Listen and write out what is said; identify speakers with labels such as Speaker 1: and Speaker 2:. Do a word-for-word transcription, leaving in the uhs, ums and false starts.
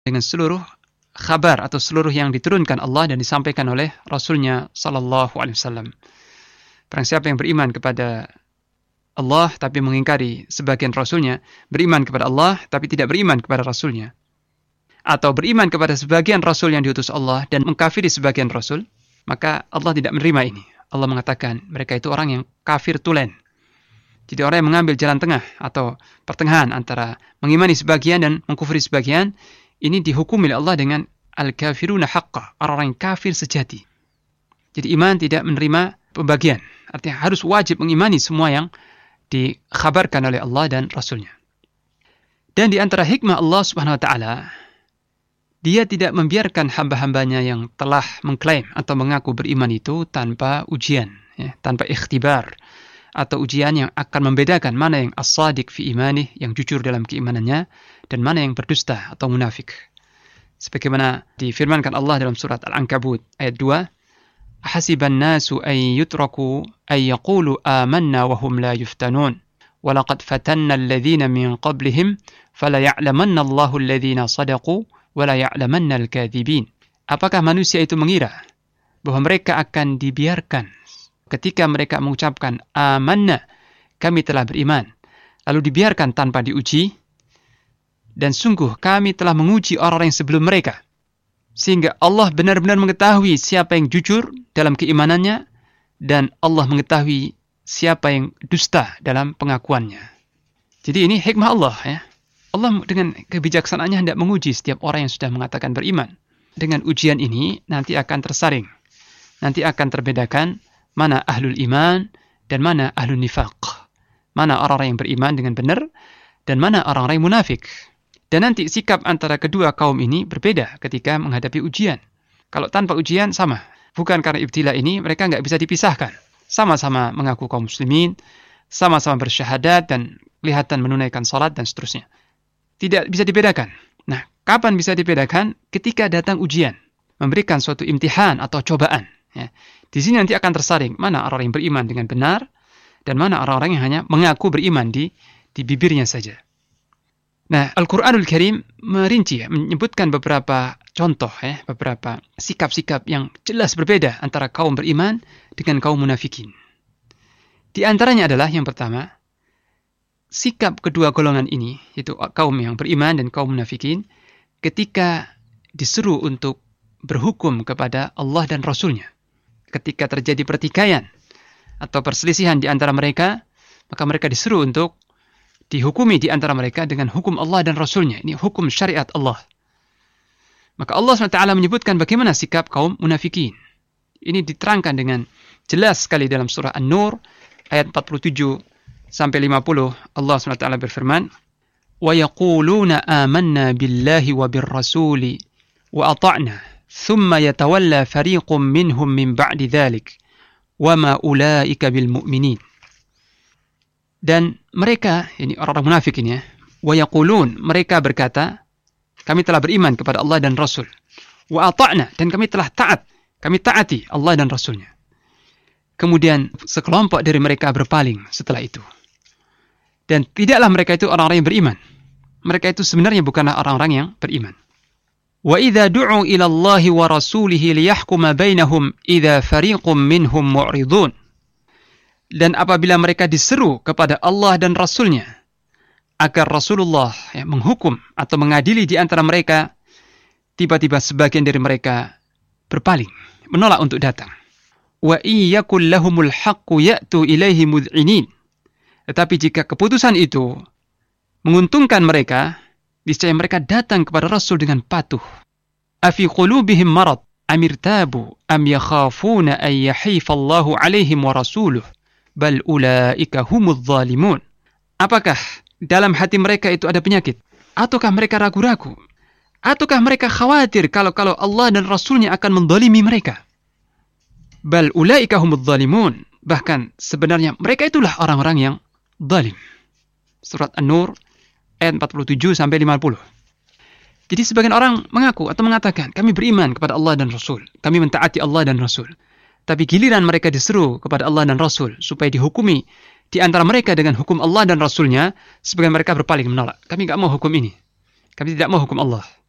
Speaker 1: dengan seluruh khabar atau seluruh yang diturunkan Allah dan disampaikan oleh Rasulnya Sallallahu Alaihi Wasallam. Barang siapa yang beriman kepada Allah tapi mengingkari sebagian Rasulnya, beriman kepada Allah tapi tidak beriman kepada Rasulnya, atau beriman kepada sebagian Rasul yang diutus Allah dan mengkafiri sebagian Rasul, maka Allah tidak menerima ini. Allah mengatakan mereka itu orang yang kafir tulen. Jadi orang yang mengambil jalan tengah atau pertengahan antara mengimani sebagian dan mengkufuri sebagian, ini dihukumi oleh Allah dengan al-kafiruna haqqa, orang-orang yang kafir sejati. Jadi iman tidak menerima pembagian. Artinya harus wajib mengimani semua yang dikhabarkan oleh Allah dan Rasulnya. Dan di antara hikmah Allah Subhanahu Wa Taala, Dia tidak membiarkan hamba-hambanya yang telah mengklaim atau mengaku beriman itu tanpa ujian, ya, tanpa ikhtibar atau ujian yang akan membedakan mana yang as-sadiq fi imanih, yang jujur dalam keimanannya, dan mana yang berdusta atau munafik. Sebagaimana difirmankan Allah dalam surat Al-Ankabut ayat dua, "Hasiban nasu an yutraku ay yaqulu amanna wa hum la yuftanun, wa laqad fatanna alladhina min qablihim fala ya'lamanna Allahu alladhina sadaqu wa la ya'lamanna al-kadhibin." Apakah manusia itu mengira bahwa mereka akan dibiarkan ketika mereka mengucapkan amanna, kami telah beriman, lalu dibiarkan tanpa diuji? Dan sungguh kami telah menguji orang-orang yang sebelum mereka, sehingga Allah benar-benar mengetahui siapa yang jujur dalam keimanannya, dan Allah mengetahui siapa yang dusta dalam pengakuannya. Jadi ini hikmah Allah, ya. Allah dengan kebijaksanaannya hendak menguji setiap orang yang sudah mengatakan beriman. Dengan ujian ini nanti akan tersaring, nanti akan terbedakan mana ahlul iman dan mana ahlul nifaq, mana orang-orang yang beriman dengan benar dan mana orang-orang yang munafik. Dan nanti sikap antara kedua kaum ini berbeda ketika menghadapi ujian. Kalau tanpa ujian sama, bukan karena ibtila ini mereka nggak bisa dipisahkan, sama-sama mengaku kaum muslimin, sama-sama bersyahadat dan kelihatan menunaikan salat dan seterusnya. Tidak bisa dibedakan. Nah, kapan bisa dibedakan? Ketika datang ujian, memberikan suatu imtihan atau cobaan, ya. Di sini nanti akan tersaring mana orang yang beriman dengan benar dan mana orang-orang yang hanya mengaku beriman di di bibirnya saja. Nah, Al-Qur'anul Karim merinci, ya, menyebutkan beberapa contoh, ya, beberapa sikap-sikap yang jelas berbeda antara kaum beriman dengan kaum munafikin. Di antaranya adalah yang pertama, sikap kedua golongan ini, yaitu kaum yang beriman dan kaum munafikin, ketika diseru untuk berhukum kepada Allah dan Rasulnya. Ketika terjadi pertikaian atau perselisihan di antara mereka, maka mereka disuruh untuk dihukumi di antara mereka dengan hukum Allah dan Rasulnya. Ini hukum syariat Allah. Maka Allah subhanahu wa taala menyebutkan bagaimana sikap kaum munafikin. Ini diterangkan dengan jelas sekali dalam surah An-Nur ayat empat puluh tujuh sampai lima puluh. Allah subhanahu wa taala berfirman, "Wa yaquluna amanna billahi wa birrasuli wa ata'na thumma yatawalla fariqum minhum min ba'di dhalik wa ma ulaika bil mu'minin." Dan mereka, ini orang-orang munafik ini, ya, wa yaqulun, mereka berkata, kami telah beriman kepada Allah dan Rasul, wa ata'na, dan kami telah taat, kami taati Allah dan Rasulnya. Kemudian sekelompok dari mereka berpaling setelah itu. Dan tidaklah mereka itu orang-orang yang beriman. Mereka itu sebenarnya bukanlah orang-orang yang beriman. Wa idza du'u ila Allah wa rasulihi liyahkuma bainahum idza fariqum minhum mu'ridun. Dan apabila mereka diseru kepada Allah dan Rasulnya agar Rasulullah, ya, menghukum atau mengadili di antara mereka, tiba-tiba sebagian dari mereka berpaling, menolak untuk datang. Wa iyyakul lahumul haqqu ya'tu ilaihi mud'inin. Tetapi jika keputusan itu menguntungkan mereka, niscaya mereka datang kepada Rasul dengan patuh. Afi qulubihim marad amirtabu am yakhafuna an yahifallahu alaihim wa rasuluh bal ulaika humudz zalimun. Apakah dalam hati mereka itu ada penyakit? Ataukah mereka ragu-ragu? Ataukah mereka khawatir kalau-kalau Allah dan Rasulnya akan mendolimi mereka? Bal ulaika humudz zalimun. Bahkan sebenarnya mereka itulah orang-orang yang zalim. Surat An-Nur ayat empat puluh tujuh sampai lima puluh. Jadi sebagian orang mengaku atau mengatakan, kami beriman kepada Allah dan Rasul, kami mentaati Allah dan Rasul. Tapi giliran mereka diseru kepada Allah dan Rasul supaya dihukumi di antara mereka dengan hukum Allah dan Rasulnya, sebagian mereka berpaling menolak. Kami tidak mau hukum ini. Kami tidak mau hukum Allah.